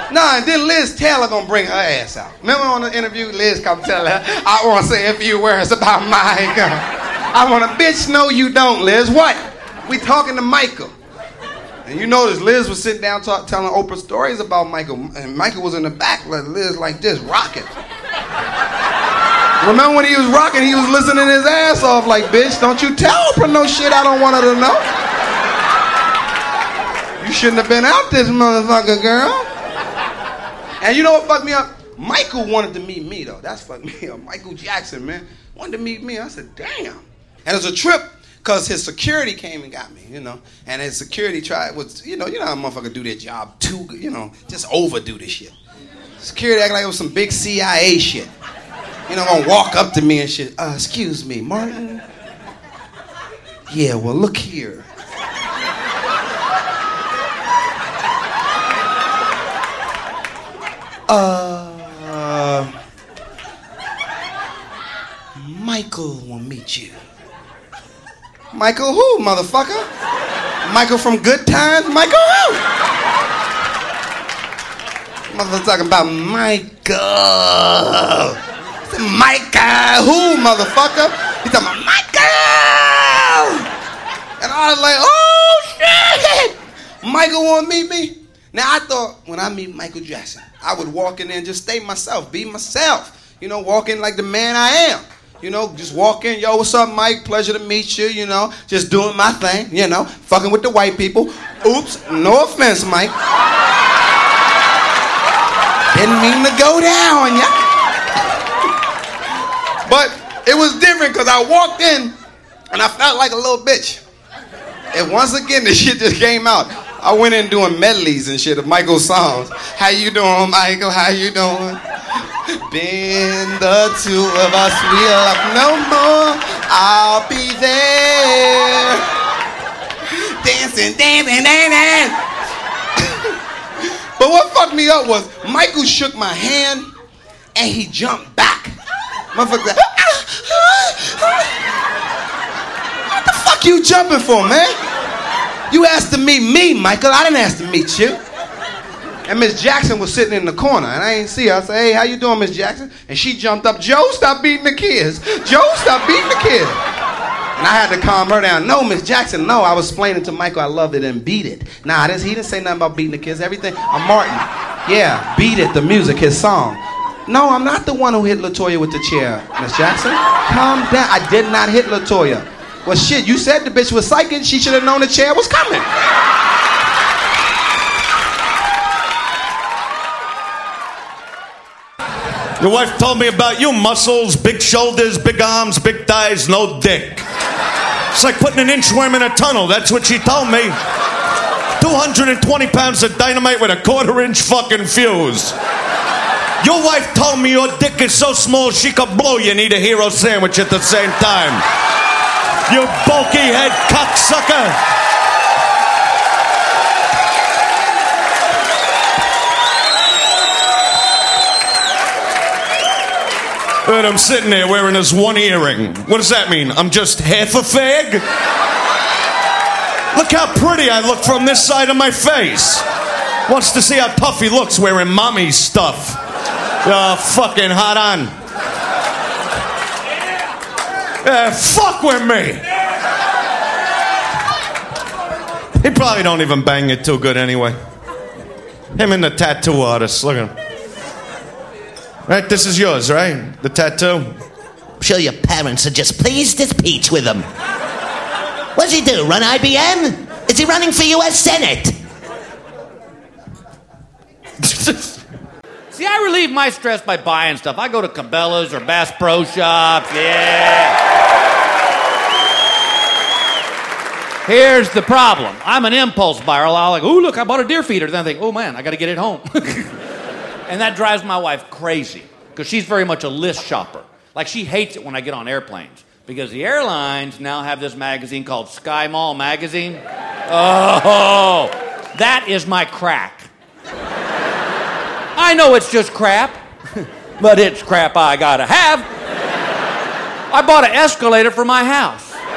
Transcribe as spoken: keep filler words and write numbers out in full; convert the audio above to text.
Nah, and then Liz Taylor gonna bring her ass out. Remember on the interview, Liz come tell her, I want to say a few words about Michael. I want a bitch, no you don't, Liz. What? We talking to Michael. And you notice Liz was sitting down talk, telling Oprah stories about Michael, and Michael was in the back, like Liz like this, rocking. Remember when he was rocking, he was listening his ass off like, bitch, don't you tell Oprah no shit I don't want her to know. You shouldn't have been out this motherfucker, girl. And you know what fucked me up? Michael wanted to meet me, though. That's fucked me up. Michael Jackson, man, wanted to meet me. I said, damn. And it was a trip, because his security came and got me, you know. And his security tried, was, you know, you know how motherfuckers do their job too, you know, just overdo this shit. Security acting like it was some big C I A shit. You know, gonna walk up to me and shit. Uh, excuse me, Martin? Yeah, well, look here. Uh, Michael will meet you. Michael who, motherfucker? Michael from Good Times? Michael who? Motherfucker talking about Michael. Michael who, motherfucker? He's talking about Michael! And I was like, oh shit! Michael wanna meet me? Now I thought when I meet Michael Jackson, I would walk in there and just stay myself, be myself. You know, walk in like the man I am. You know, just walk in, yo, what's up, Mike? Pleasure to meet you, you know. Just doing my thing, you know. Fucking with the white people. Oops, no offense, Mike. Didn't mean to go down on ya. But it was different because I walked in and I felt like a little bitch. And once again, the shit just came out. I went in doing medleys and shit of Michael's songs. How you doing, Michael? How you doing? Been the two of us, we love no more. I'll be there. Dancing, dancing, dancing. But what fucked me up was Michael shook my hand and he jumped back. Motherfucker, what the fuck you jumping for, man? You asked to meet me, Michael. I didn't ask to meet you. And Miss Jackson was sitting in the corner, and I ain't see her. I said, hey, how you doing, Miss Jackson? And she jumped up, Joe, stop beating the kids. Joe, stop beating the kids. And I had to calm her down. No, Miss Jackson, no. I was explaining to Michael I loved it and beat it. Nah, I didn't, he didn't say nothing about beating the kids. Everything, I'm Martin. Yeah, Beat It, the music, his song. No, I'm not the one who hit LaToya with the chair, Miss Jackson. Calm down. I did not hit LaToya. Well, shit, you said the bitch was psychic. She should have known the chair was coming. Your wife told me about you. Muscles, big shoulders, big arms, big thighs, no dick. It's like putting an inchworm in a tunnel. That's what she told me. two hundred twenty pounds of dynamite with a quarter inch fucking fuse. Your wife told me your dick is so small she could blow you and eat a hero sandwich at the same time. You bulky head cocksucker. And I'm sitting there wearing this one earring. What does that mean? I'm just half a fag? Look how pretty I look from this side of my face. Wants to see how tough he looks wearing mommy's stuff. Oh, fucking hot on. Yeah, fuck with me. He probably don't even bang it too good anyway. Him and the tattoo artist, look at him. Right, this is yours, right? The tattoo? I'm sure your parents are just pleased as peach with him. What does he do, run I B M? Is he running for U S Senate? See, I relieve my stress by buying stuff. I go to Cabela's or Bass Pro Shops, yeah. Here's the problem. I'm an impulse buyer. I'll like, ooh, look, I bought a deer feeder. Then I think, oh, man, I got to get it home. And that drives my wife crazy because she's very much a list shopper. Like, she hates it when I get on airplanes because the airlines now have this magazine called Sky Mall Magazine. Oh, that is my crack. I know it's just crap, but it's crap I gotta have. I bought an escalator for my house.